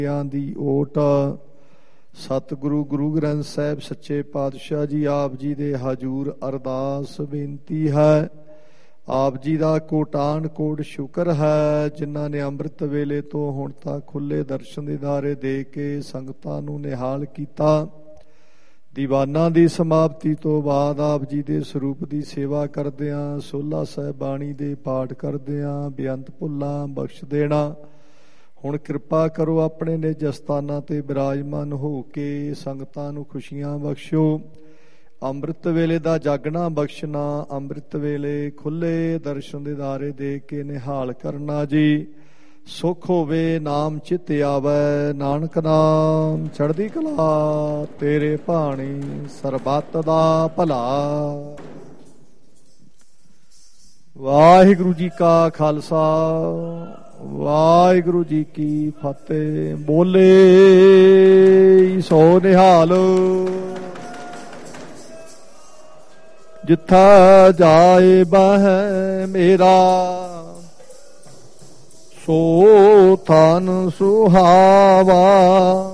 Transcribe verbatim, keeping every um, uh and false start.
ਦੀ ਓਟ ਸਤਿਗੁਰੂ ਗੁਰੂ ਗ੍ਰੰਥ ਸਾਹਿਬ ਸੱਚੇ ਪਾਤਸ਼ਾਹ ਜੀ ਆਪ ਜੀ ਦੇ ਹਜ਼ੂਰ ਅਰਦਾਸ ਬੇਨਤੀ ਹੈ। ਆਪ ਜੀ ਦਾ ਕੋਟਾਨ ਕੋਟ ਸ਼ੁਕਰ ਹੈ ਜਿਨ੍ਹਾਂ ਨੇ ਅੰਮ੍ਰਿਤ ਵੇਲੇ ਤੋਂ ਹੁਣ ਤੱਕ ਖੁੱਲੇ ਦਰਸ਼ਨ ਦਿਦਾਰੇ ਦੇ ਕੇ ਸੰਗਤਾਂ ਨੂੰ ਨਿਹਾਲ ਕੀਤਾ। ਦੀਵਾਨਾਂ ਦੀ ਸਮਾਪਤੀ ਤੋਂ ਬਾਅਦ ਆਪ ਜੀ ਦੇ ਸਰੂਪ ਦੀ ਸੇਵਾ ਕਰਦਿਆਂ ਸੋਲਾ ਸਾਹਿਬ ਬਾਣੀ ਦੇ ਪਾਠ ਕਰਦਿਆਂ ਬੇਅੰਤ ਭੁੱਲਾਂ ਬਖਸ਼ ਦੇਣਾ। ਹੁਣ ਕਿਰਪਾ ਕਰੋ ਆਪਣੇ ਨਿਜ ਅਸਥਾਨਾਂ ਤੇ ਬਿਰਾਜਮਾਨ ਹੋ ਕੇ ਸੰਗਤਾਂ ਨੂੰ ਖੁਸ਼ੀਆਂ ਬਖਸ਼ੋ। ਅੰਮ੍ਰਿਤ ਵੇਲੇ ਦਾ ਜਾਗਣਾ ਬਖਸ਼ਣਾ, ਅੰਮ੍ਰਿਤ ਵੇਲੇ ਖੁੱਲੇ ਦਰਸ਼ਨ ਦਿਦਾਰੇ ਦੇ ਕੇ ਨਿਹਾਲ ਕਰਨਾ ਜੀ। ਸੁਖ ਹੋਵੇ ਨਾਮ ਚਿਤ ਆਵੈ, ਨਾਨਕ ਨਾਮ ਚੜ੍ਹਦੀ ਕਲਾ ਤੇਰੇ ਭਾਣੀ ਸਰਬੱਤ ਦਾ ਭਲਾ। ਵਾਹਿਗੁਰੂ ਜੀ ਕਾ ਖਾਲਸਾ ਵਾਹਿਗੁਰੂ ਜੀ ਕੀ ਫਤਿਹ। ਬੋਲੇ ਸੋ ਨਿਹਾਲ। ਜਿੱਥਾ ਜਾਏ ਬਾਹੈ ਮੇਰਾ ਸੋ ਥਾਨ ਸੁਹਾਵਾ,